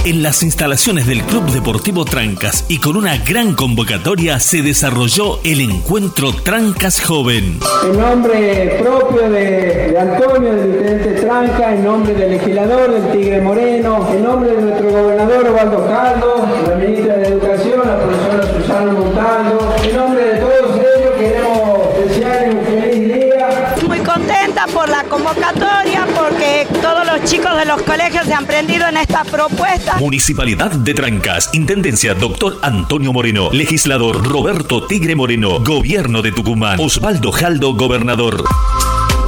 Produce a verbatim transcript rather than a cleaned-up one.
En las instalaciones del Club Deportivo Trancas y con una gran convocatoria se desarrolló el encuentro Trancas Joven. En nombre propio de, de Antonio, del intendente Tranca, en nombre del legislador, del Tigre Moreno, en nombre de nuestro gobernador Osvaldo Caldo, la ministra de Educación, la profesora Susana Montaldo, en nombre de todos ellos queremos desearles un feliz día. Muy contenta por la convocatoria, porque todos los chicos de los colegios se han prendido en esta propuesta. Municipalidad de Trancas, Intendencia Doctor Antonio Moreno, Legislador Roberto Tigre Moreno, Gobierno de Tucumán, Osvaldo Caldo, Gobernador.